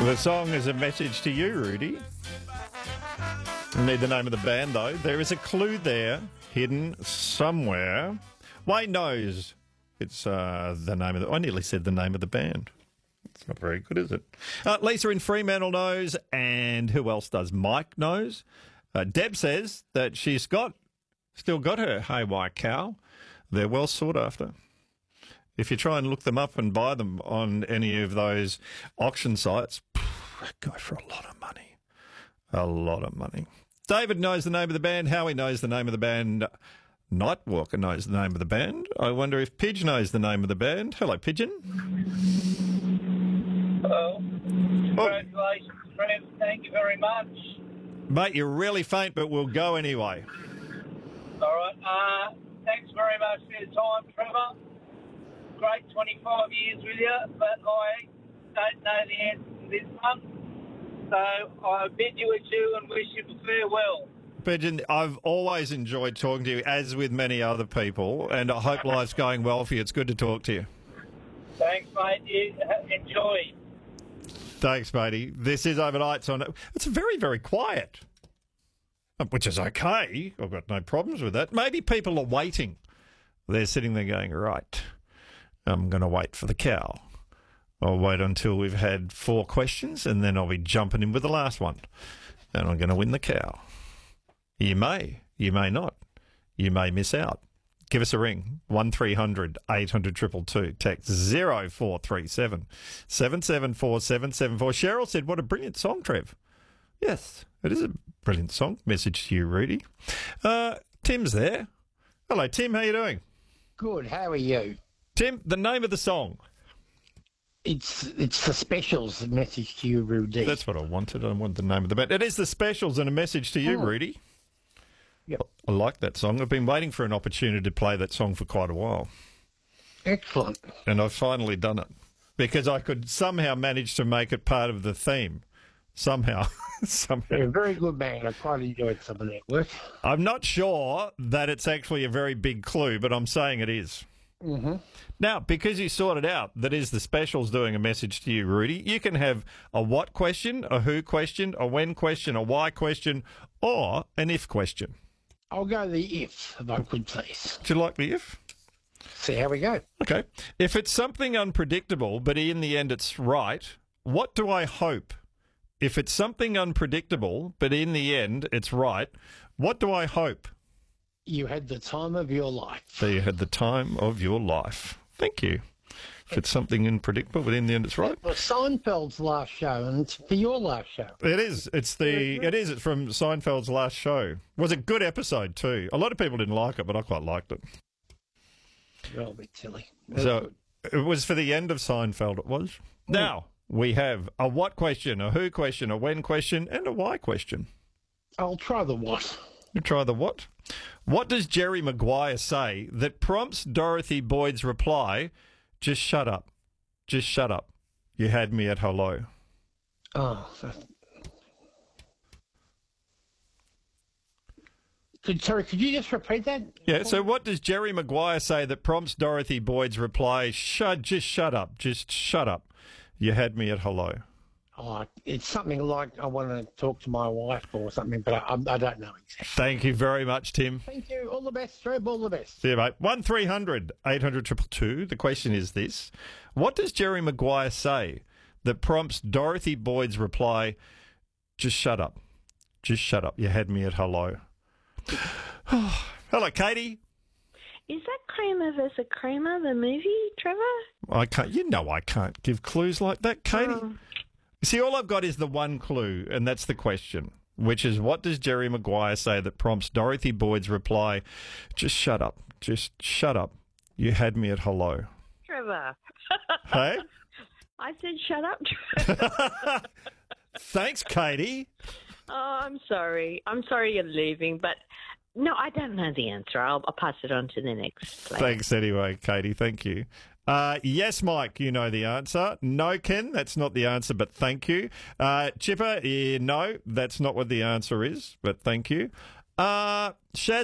The song is a message to you, Rudy. I need the name of the band, though. There is a clue there, hidden somewhere. Wayne knows it's the name of the... I nearly said the name of the band. It's not very good, is it? Lisa in Fremantle knows, and who else does? Mike knows. Deb says that she's still got her Haywire cow. They're well sought after. If you try and look them up and buy them on any of those auction sites, they go for a lot of money. A lot of money. David knows the name of the band. Howie knows the name of the band. Nightwalker knows the name of the band. I wonder if Pidge knows the name of the band. Hello, Pigeon. Hello. Congratulations, Trev. Thank you very much. Mate, you're really faint, but we'll go anyway. All right. Thanks very much for your time, Trevor. Great 25 years with you, but I don't know the answer to this one. So I bid you adieu and wish you farewell. Pigeon, I've always enjoyed talking to you, as with many other people, and I hope life's going well for you. It's good to talk to you. Thanks, mate. You enjoy. Thanks, matey. This is Overnight. It's very, very quiet, which is okay. I've got no problems with that. Maybe people are waiting. They're sitting there going, right, I'm going to wait for the cow. I'll wait until we've had 4 questions, and then I'll be jumping in with the last one, and I'm going to win the cow. You may not. You may miss out. Give us a ring, 1300 800 222. Text 0437 774 774. Cheryl said, what a brilliant song, Trev. Yes, it is a brilliant song. Message to you, Rudy. Tim's there. Hello, Tim. How you doing? Good. How are you? Tim, the name of the song. It's the Specials. Message to you, Rudy. That's what I wanted. I wanted the name of the band. It is the Specials and a message to you, Rudy. Yep. I like that song. I've been waiting for an opportunity to play that song for quite a while. Excellent. And I've finally done it because I could somehow manage to make it part of the theme. Somehow. You're a very good man. I quite enjoyed some of that work. I'm not sure that it's actually a very big clue, but I'm saying it is. Mm-hmm. Now, because you sorted out that is the Specials doing a message to you, Rudy, you can have a what question, a who question, a when question, a why question, or an if question. I'll go the if I could, please. Do you like the if? See how we go. Okay. If it's something unpredictable, but in the end it's right, what do I hope? If it's something unpredictable, but in the end it's right, what do I hope? You had the time of your life. So you had the time of your life. Thank you. If it's something unpredictable, but in the end it's right. It was Seinfeld's last show, and it's for your last show. It is. It's from Seinfeld's last show. It was a good episode too. A lot of people didn't like it, but I quite liked it. You're a bit silly. So it was for the end of Seinfeld, it was. Now, we have a what question, a who question, a when question, and a why question. I'll try the what. You try the what? What does Jerry Maguire say that prompts Dorothy Boyd's reply, just shut up. Just shut up. You had me at hello. Oh. Sorry, could you just repeat that? Yeah, so what does Jerry Maguire say that prompts Dorothy Boyd's reply, just shut up. Just shut up. You had me at hello. Oh, it's something like I want to talk to my wife or something, but I don't know exactly. Thank you very much, Tim. Thank you. All the best, Trev. All the best. See you, mate. 1300 800 222. The question is this. What does Jerry Maguire say that prompts Dorothy Boyd's reply, just shut up. Just shut up. You had me at hello. Hello, Katie. Is that Kramer versus Kramer, the movie, Trevor? I can't. You know I can't give clues like that, Katie. See, all I've got is the one clue, and that's the question, which is what does Jerry Maguire say that prompts Dorothy Boyd's reply, just shut up. Just shut up. You had me at hello. Trevor. Hey? I said shut up, Trevor. Thanks, Katie. Oh, I'm sorry. I'm sorry you're leaving, but no, I don't know the answer. I'll pass it on to the next player. Thanks anyway, Katie. Thank you. Yes, Mike, you know the answer. No, Ken, that's not the answer, but thank you. Chipper, no, that's not what the answer is, but thank you. Shaz